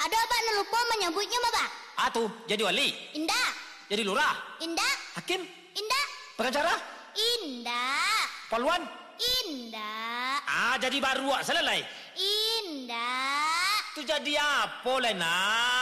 Ada apa lupa menyebutnya apa? Atuh, jadi wali, Indah, jadi lurah, indah, hakim, indah, pengacara, indah, paluan. indah, Jadi baru selesai. indah. Itu jadi apa, Lena?